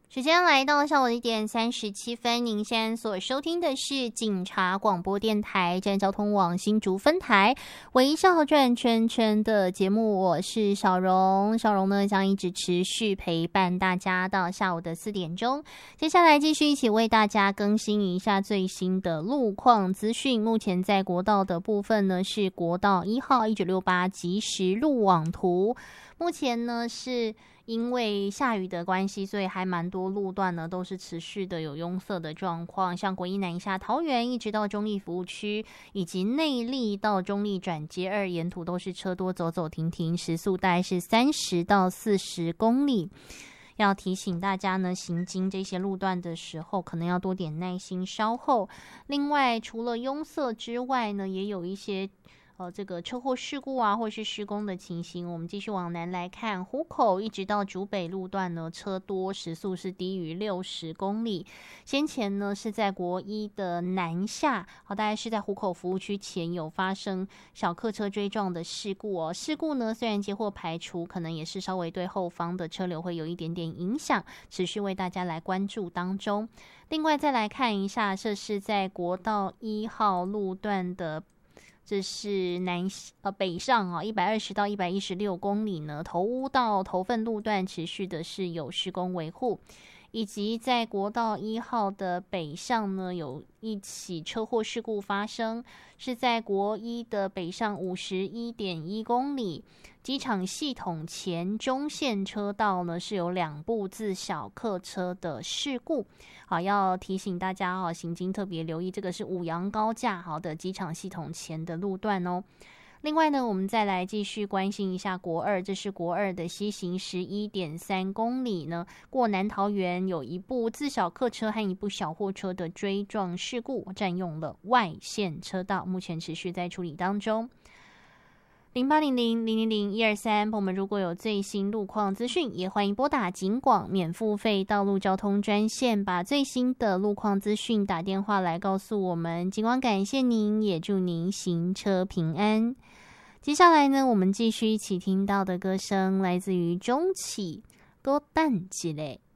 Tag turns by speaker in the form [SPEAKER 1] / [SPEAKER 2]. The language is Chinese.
[SPEAKER 1] 时间来到下午1:37，您现在所收听的是警察广播电台站交通网新竹分台微笑转圈圈的节目，我是小荣。小荣呢将一直持续陪伴大家到下午的4点钟。接下来继续一起为大家更新一下最新的路况资讯。目前在国道的部分呢，是国道1号1968即时路网图，目前呢是因为下雨的关系，所以还蛮多路段呢都是持续的有拥塞的状况，像国一南一下桃园一直到中立服务区，以及内壢到中立转接2沿途都是车多走走停停，时速大概是30到40公里。要提醒大家呢，行经这些路段的时候，可能要多点耐心稍后。另外，除了拥塞之外呢，也有一些这个车祸事故啊，或是施工的情形。我们继续往南来看，湖口一直到竹北路段呢，车多，时速是低于60公里。先前呢是在国一的南下，大概是在湖口服务区前有发生小客车追撞的事故哦。事故呢虽然接获排除，可能也是稍微对后方的车流会有一点点影响，持续为大家来关注当中。另外再来看一下，这是在国道1号路段的。这是北上120到116公里呢，头屋到头份路段持续的是有施工维护，以及在国道1号的北上呢，有一起车祸事故发生，是在国一的北上51.1公里，机场系统前中线车道呢是有2部自小客车的事故。好，要提醒大家行经特别留意，这个是五杨高架的机场系统前的路段哦。另外呢，我们再来继续关心一下国二，这是国二的西行11.3公里呢，过南桃园有一部自小客车和一部小货车的追撞事故，占用了外线车道，目前持续在处理当中。0800-000-123，我们如果有最新路况资讯，也欢迎拨打警广免付费道路交通专线，把最新的路况资讯打电话来告诉我们。警广感谢您，也祝您行车平安。接下来呢，我们继续一起听到的歌声来自于钟启歌蛋之类。